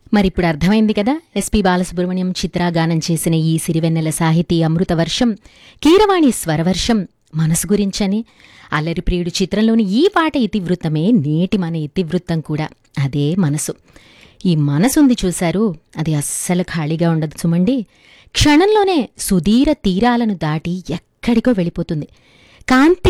మరిప్పుడు అర్థమైంది కదా, ఎస్పి బాలసుబ్రహ్మణ్యం చిత్ర గానం చేసిన ఈ సిరివెన్నెల సాహితీ అమృతవర్షం, కీరవాణి స్వరవర్షం మనసు గురించని. అల్లరిప్రియుడు చిత్రంలోని ఈ పాట ఇతివృత్తమే నేటి మన ఇతివృత్తం కూడా. అదే మనసు. ఈ మనసుంది చూశారు, అది అస్సలు ఖాళీగా ఉండదు సుమండి. క్షణంలోనే సుదీర తీరాలను దాటి ఎక్కడికో వెళ్ళిపోతుంది. కాంతి